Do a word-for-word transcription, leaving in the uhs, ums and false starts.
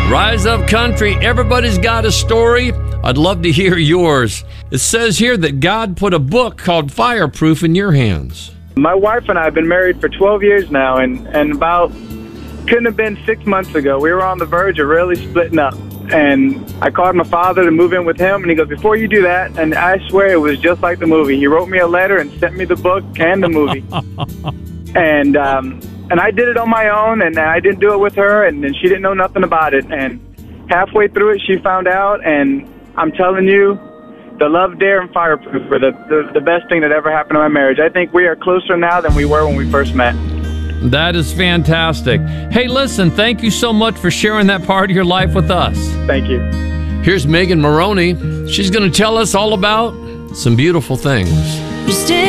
Rise Up Country, everybody's got a story. I'd love to hear yours. It says here that God put a book called Fireproof in your hands. My wife and I have been married for twelve years now, and, and about, couldn't have been six months ago, we were on the verge of really splitting up. And I called my father to move in with him, and he goes, before you do that, and I swear it was just like the movie. He wrote me a letter and sent me the book and the movie. and um, and I did it on my own, and I didn't do it with her, and, and she didn't know nothing about it. And halfway through it, she found out, and I'm telling you, the Love, Dare, and Fireproof were the, the, the best thing that ever happened to my marriage. I think we are closer now than we were when we first met. That is fantastic. Hey, listen, thank you so much for sharing that part of your life with us. Thank you. Here's Megan Maroney. She's going to tell us all about some beautiful things.